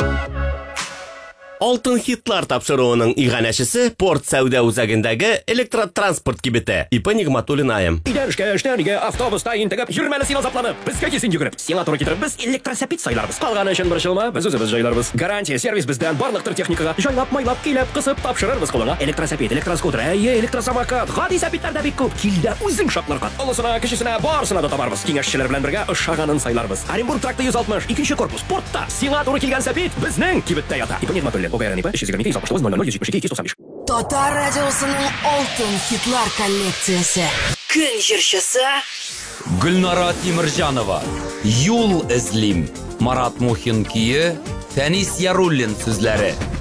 Алтын хитлар тапшыруының иганәчесе порт сәүдә үзәгендәге электротранспорт кибете. Ипа Нигъматуллин айым. Идәнешкә, эштәнигә, автобуста интегеп, йөрмәле син азапланып. Безгә кисен йөгереп. Сиңа туры китереп, без электросәпит сайларбыз. Калганы өчен борчылма, без үзебез җайларбыз. Гарантия сервис бездән барлыктыр техникага. Җайлап, майлап, килеп, кысып тапшырырбыз кулыңа. Электросәпит, электроскутер, электросамокат, гади сәпитләр дә бик күп. Килдә үзең шатларга. Олысына, кечесенә, барысына да табарбыз. Киңәшчеләр белән бергә ошаганын сайларбыз. Оренбург тракты 160, 2нче корпус, портта. Сиңа туры килгән сәпит безнең кибеттә ята. Ипа Нигъматуллин, ОГРН ИП 322 169 Татар радиосының алтын хитлар коллекциясе. Көн җырчысы Гөлнара Тимирҗанова. Юл эзлим. Марат Мухин кие, Фәнис Яруллин сүзләре.